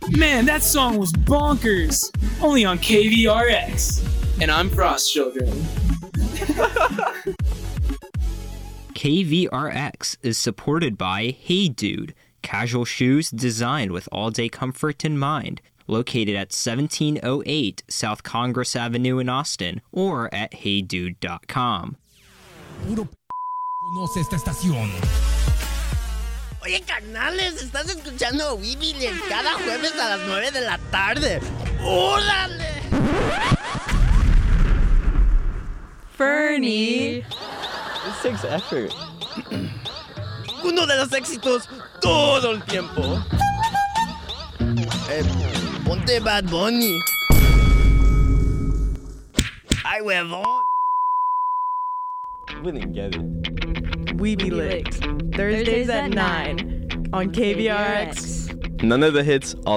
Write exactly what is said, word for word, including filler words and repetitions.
Man, that song was bonkers. Only on K V R X. And I'm Frost Children. K V R X is supported by Hey Dude, casual shoes designed with all-day comfort in mind. Located at seventeen oh eight South Congress Avenue in Austin, or at hey dude dot com. Puro p conoce esta estación. Oye, carnales, estás escuchando Weebly cada jueves a las nueve de la tarde. ¡Órale! Fernie. This takes effort. Uno de los éxitos todo el tiempo. Eh, ponte Bad Bunny. Ay, huevón. Wouldn't get it. Weebly Licked. Thursdays at nine on K V R X. None of the hits, all